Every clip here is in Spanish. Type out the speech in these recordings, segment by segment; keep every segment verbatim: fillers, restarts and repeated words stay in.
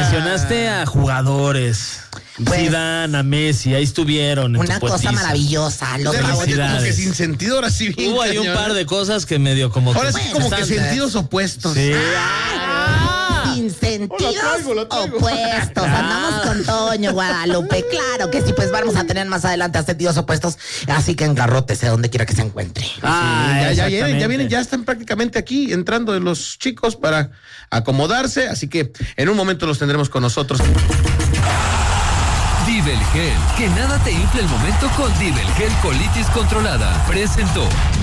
mencionaste a jugadores. Pues, Zidane, a Messi, ahí estuvieron. En una cosa maravillosa. Lo de como que sin sentido, ahora sí bien. Hubo ahí un par de cosas que medio como ahora que... sí como que sentidos opuestos. Sí. Ah, sin sentidos oh, la traigo, la traigo. opuestos. Ah. Andamos con Toño, Guadalupe. Claro que sí, pues vamos a tener más adelante a sentidos opuestos. Así que engarrótese donde quiera que se encuentre. Ah, sí, ya, ya vienen, ya vienen, ya están prácticamente aquí entrando los chicos para acomodarse. Así que en un momento los tendremos con nosotros. Dibelgel, que nada te infle el momento con Dibelgel Colitis Controlada. Presentó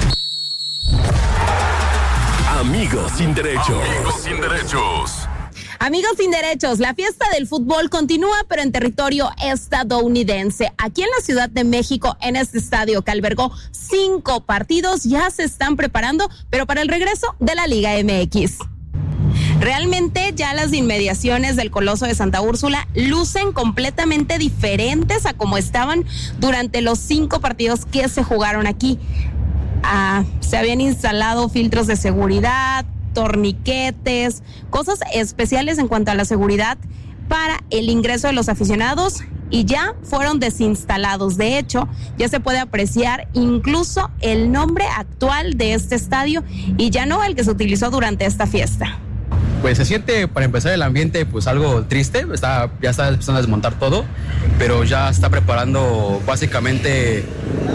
Amigos sin derechos. Amigos sin derechos. Amigos sin derechos, la fiesta del fútbol continúa, pero en territorio estadounidense. Aquí en la Ciudad de México, en este estadio que albergó cinco partidos, ya se están preparando, pero para el regreso de la Liga M X. Realmente ya las inmediaciones del Coloso de Santa Úrsula lucen completamente diferentes a como estaban durante los cinco partidos que se jugaron aquí. Ah, se habían instalado filtros de seguridad, torniquetes, cosas especiales en cuanto a la seguridad para el ingreso de los aficionados y ya fueron desinstalados. De hecho, ya se puede apreciar incluso el nombre actual de este estadio y ya no el que se utilizó durante esta fiesta. Pues se siente, para empezar, el ambiente pues algo triste, está, ya está empezando a desmontar todo, pero ya está preparando básicamente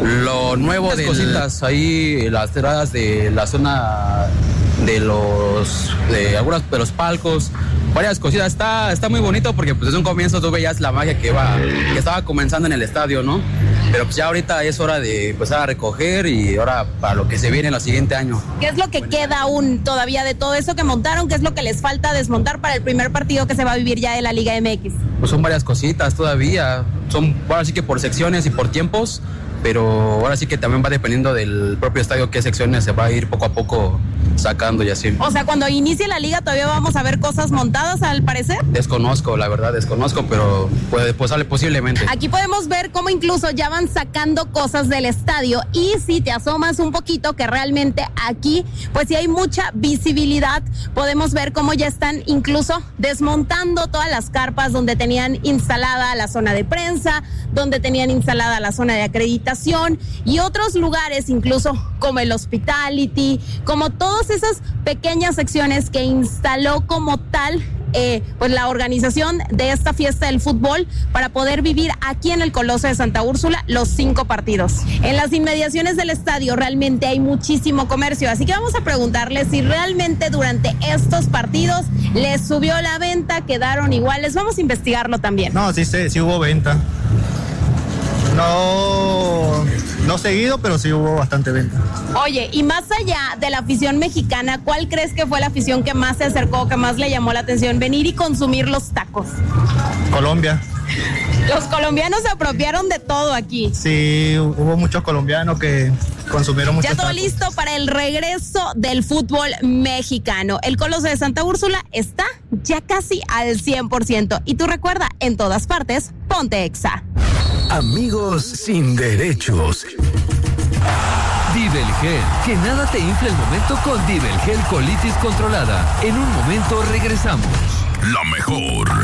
lo nuevo de cositas, ahí las entradas de la zona de los, de algunos de los palcos, varias cositas, está, está muy bonito porque pues desde un comienzo tú veías la magia que iba, que estaba comenzando en el estadio, ¿no? Pero pues ya ahorita es hora de empezar a recoger y ahora para lo que se viene en el siguiente año. ¿Qué es lo que queda aún todavía de todo eso que montaron? ¿Qué es lo que les falta desmontar para el primer partido que se va a vivir ya de la Liga M X? Pues son varias cositas todavía, son ahora sí que por secciones y por tiempos, pero ahora sí que también va dependiendo del propio estadio qué secciones se va a ir poco a poco sacando y así. O sea, cuando inicie la liga todavía vamos a ver cosas montadas, al parecer. Desconozco, la verdad, desconozco, pero puede, pues sale posiblemente. Aquí podemos ver cómo incluso ya van sacando cosas del estadio y si te asomas un poquito, que realmente aquí, pues sí hay mucha visibilidad, podemos ver cómo ya están incluso desmontando todas las carpas donde tenían instalada la zona de prensa, donde tenían instalada la zona de acreditación y otros lugares incluso como el hospitality, como todas esas pequeñas secciones que instaló como tal eh, pues la organización de esta fiesta del fútbol para poder vivir aquí en el Coloso de Santa Úrsula los cinco partidos. En las inmediaciones del estadio realmente hay muchísimo comercio, así que vamos a preguntarles si realmente durante estos partidos les subió la venta, quedaron iguales. Vamos a investigarlo también. No, sí, sí, sí hubo venta. No, no seguido, pero sí hubo bastante venta. Oye, y más allá de la afición mexicana, ¿cuál crees que fue la afición que más se acercó, que más le llamó la atención venir y consumir los tacos? Colombia. Los colombianos se apropiaron de todo aquí. Sí, hubo muchos colombianos que consumieron muchos Ya todo tacos. listo para el regreso del fútbol mexicano. El Coloso de Santa Úrsula está ya casi al cien por ciento. Y tú recuerda, en todas partes, ponte Exa. Amigos sin derechos. Dibelgel, que nada te infle el momento con Dibelgel Colitis Controlada. En un momento regresamos. La mejor.